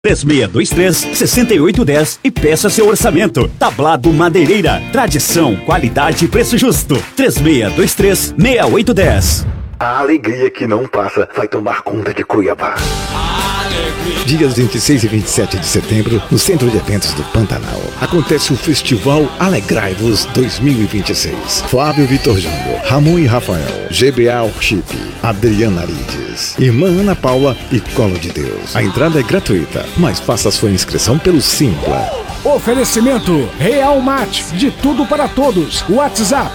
3623-6810 e peça seu orçamento. Tablado Madeireira. Tradição, qualidade e preço justo. 3623-6810. A alegria que não passa vai tomar conta de Cuiabá. Dias 26 e 27 de setembro, no Centro de Eventos do Pantanal, acontece o Festival Alegrai-vos 2026. Flávio Vitor Júnior, Ramon e Rafael, GBA Worship, Adriana Arides, Irmã Ana Paula e Colo de Deus. A entrada é gratuita, mas faça sua inscrição pelo Simpla. Oferecimento Real Mate, de tudo para todos. WhatsApp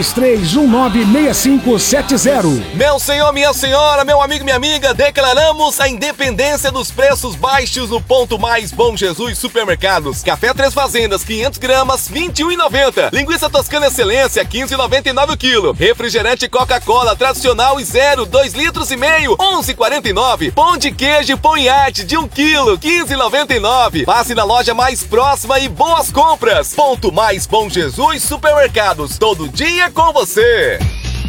33196570. Meu senhor, minha senhora, meu amigo, minha amiga, declaramos a independência dos preços baixos no Ponto Mais Bom Jesus Supermercados. Café Três Fazendas, 500 gramas, R$ 21,90. Linguiça Toscana Excelência, R$ 15,99 o quilo. Refrigerante Coca-Cola tradicional e zero, 2,5 litros, R$ 11,49. Pão de queijo e pão em arte de 1 quilo, R$ 15,99. Passe na loja mais próxima e boas compras. Ponto Mais Bom Jesus Supermercados, todo dia com você.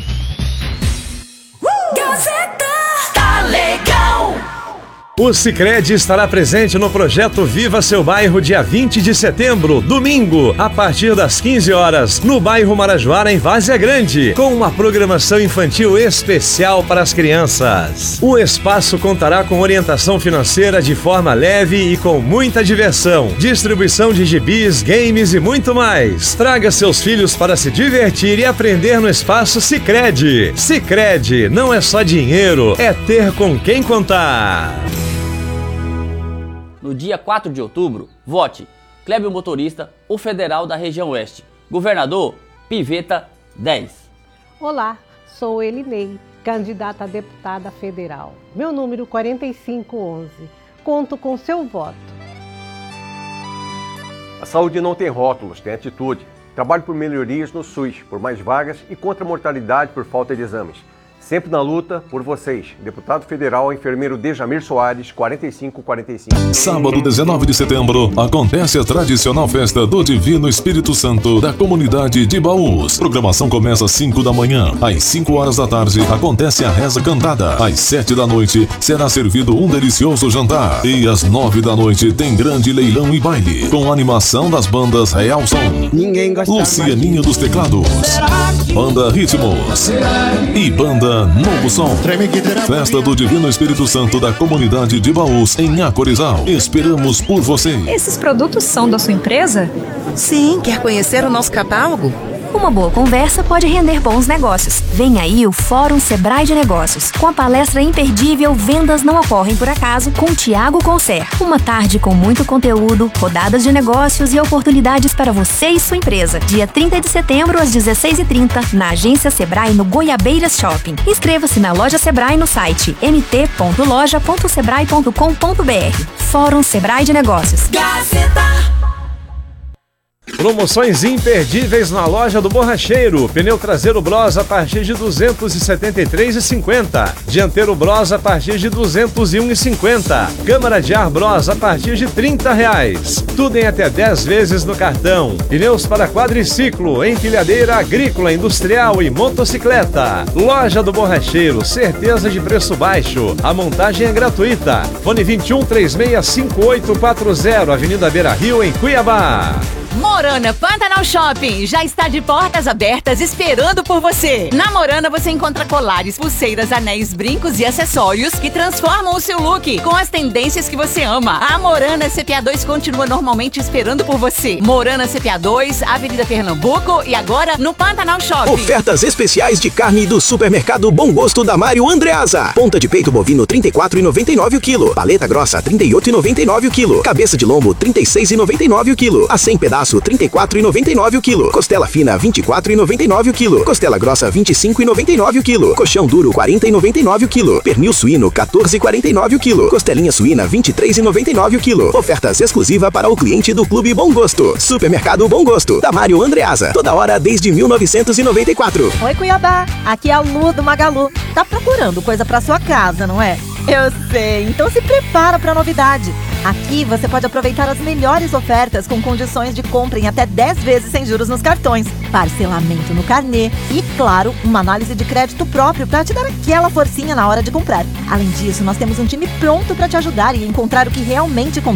Gazeta tá legal. O Sicredi estará presente no projeto Viva Seu Bairro, dia 20 de setembro, domingo, a partir das 15 horas, no bairro Marajoara, em Várzea Grande, com uma programação infantil especial para as crianças. O espaço contará com orientação financeira de forma leve e com muita diversão, distribuição de gibis, games e muito mais. Traga seus filhos para se divertir e aprender no espaço Sicredi. Sicredi não é só dinheiro, é ter com quem contar. No dia 4 de outubro, vote Clébio Motorista, o federal da região oeste. Governador, Piveta 10. Olá, sou Elinei, candidata a deputada federal. Meu número 4511. Conto com seu voto. A saúde não tem rótulos, tem atitude. Trabalho por melhorias no SUS, por mais vagas e contra a mortalidade por falta de exames. Sempre na luta por vocês. Deputado Federal, enfermeiro Dejamir Soares, 4545. Sábado, 19 de setembro, acontece a tradicional festa do Divino Espírito Santo da comunidade de Baús. Programação começa às 5 da manhã. Às 5 horas da tarde, acontece a reza cantada. Às 7 da noite, será servido um delicioso jantar. E às 9 da noite, tem grande leilão e baile, com animação das bandas Real Som, Lucianinho dos Teclados, Banda Ritmos e Banda Novo Som. Festa do Divino Espírito Santo da comunidade de Baús, em Acorizal. Esperamos por você. Esses produtos são da sua empresa? Sim, quer conhecer o nosso catálogo? Uma boa conversa pode render bons negócios. Vem aí o Fórum Sebrae de Negócios, com a palestra imperdível Vendas Não Ocorrem Por Acaso, com Tiago Concer. Uma tarde com muito conteúdo, rodadas de negócios e oportunidades para você e sua empresa. Dia 30 de setembro, às 16h30, na Agência Sebrae, no Goiabeiras Shopping. Inscreva-se na loja Sebrae no site mt.loja.sebrae.com.br. Fórum Sebrae de Negócios. Gazeta. Promoções imperdíveis na loja do Borracheiro. Pneu traseiro Bros a partir de R$ 273,50. Dianteiro Bros a partir de R$ 201,50. Câmara de ar Bros a partir de R$ 30. Tudo em até 10 vezes no cartão. Pneus para quadriciclo, empilhadeira agrícola, industrial e motocicleta. Loja do Borracheiro, certeza de preço baixo. A montagem é gratuita. Fone 21365840, Avenida Beira Rio, em Cuiabá. Morana Pantanal Shopping já está de portas abertas esperando por você. Na Morana você encontra colares, pulseiras, anéis, brincos e acessórios que transformam o seu look com as tendências que você ama. A Morana CPA 2 continua normalmente esperando por você. Morana CPA 2, Avenida Pernambuco e agora no Pantanal Shopping. Ofertas especiais de carne do supermercado Bom Gosto da Mário Andreasa. Ponta de peito bovino R$ 34,99 o quilo. Paleta grossa R$ 38,99 o quilo. Cabeça de lombo R$ 36,99 o quilo. A 100 pedaços R$ 34,99 o quilo. Costela fina R$ 24,99 o quilo. Costela grossa R$ 25,99 o quilo. Colchão duro R$ 40,99 o quilo. Pernil suíno R$ 14,49 o quilo. Costelinha suína R$ 23,99 o quilo. Ofertas exclusivas para o cliente do Clube Bom Gosto. Supermercado Bom Gosto, da Mário Andreasa. Toda hora desde 1994. Oi, Cuiabá. Aqui é a Lu do Magalu. Tá procurando coisa pra sua casa, não é? Eu sei, então se prepara pra novidade. Aqui você pode aproveitar as melhores ofertas com condições de compra em até 10 vezes sem juros nos cartões, parcelamento no carnê e, claro, uma análise de crédito próprio para te dar aquela forcinha na hora de comprar. Além disso, nós temos um time pronto para te ajudar e encontrar o que realmente